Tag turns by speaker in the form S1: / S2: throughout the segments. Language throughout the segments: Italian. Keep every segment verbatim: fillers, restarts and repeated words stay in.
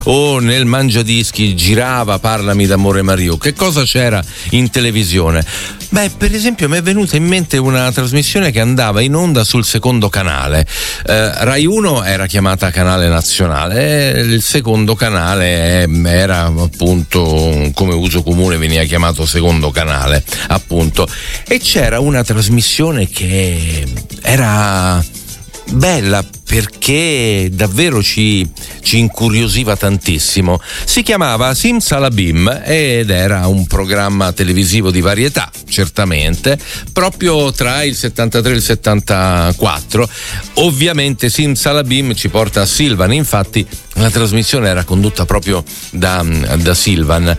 S1: o nel Mangiadischi girava Parlami d'amore Mario. Che cosa c'era in televisione? Beh, per esempio mi è venuta in mente una trasmissione che andava in onda sul secondo canale. eh, Rai uno era chiamata Canale Nazionale, e il secondo canale era appunto, come uso comune, veniva chiamato Secondo Canale appunto, e c'era una trasmissione che era bella perché davvero ci, ci incuriosiva tantissimo. Si chiamava Simsalabim ed era un programma televisivo di varietà, certamente, proprio tra il settantatré e il settantaquattro. Ovviamente Simsalabim ci porta a Silvan, infatti la trasmissione era condotta proprio da, da Silvan,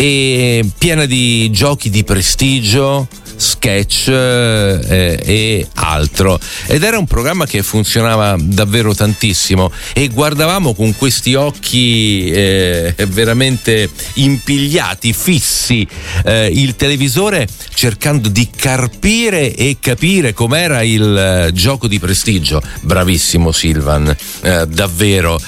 S1: e piena di giochi di prestigio, sketch eh, e altro, ed era un programma che funzionava davvero tantissimo e guardavamo con questi occhi eh, veramente impigliati, fissi eh, il televisore, cercando di carpire e capire com'era il eh, gioco di prestigio. Bravissimo Silvan, eh, davvero.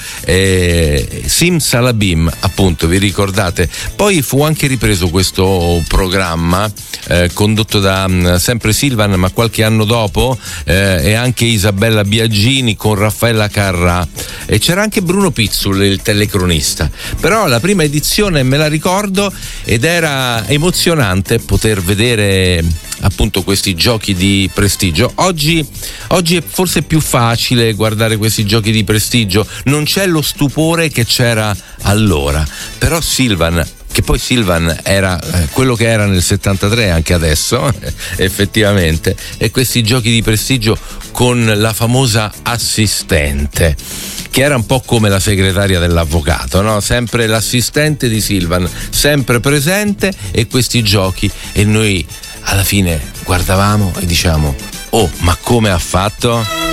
S1: eh, Simsalabim, appunto, vi ricordate? Poi fu anche ripreso questo programma eh, condotto da um, sempre Silvan, ma qualche anno dopo, eh, e anche Isabella Biagini con Raffaella Carrà, e c'era anche Bruno Pizzul, il telecronista. Però la prima edizione me la ricordo ed era emozionante poter vedere appunto questi giochi di prestigio. Oggi, oggi è forse più facile guardare questi giochi di prestigio, non c'è lo stupore che c'era allora. Però Silvan, che poi Silvan era eh, quello che era nel settantatré anche adesso, eh, effettivamente, e questi giochi di prestigio con la famosa assistente, che era un po' come la segretaria dell'avvocato, no? Sempre l'assistente di Silvan, sempre presente, e questi giochi, e noi alla fine guardavamo e diciamo: oh, ma come ha fatto?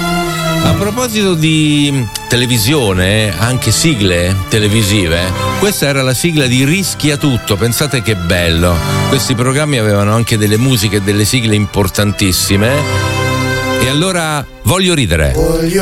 S1: A proposito di televisione, anche sigle televisive, questa era la sigla di Rischia Tutto, pensate che bello. Questi programmi avevano anche delle musiche e delle sigle importantissime, e allora voglio ridere. Voglio